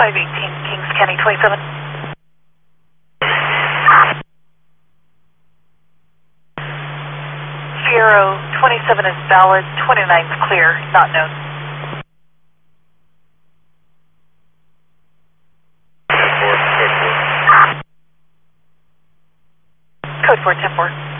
518 Kings County 27. Sierra 27 is valid, 29 is clear, not known. Code 4, 10-4.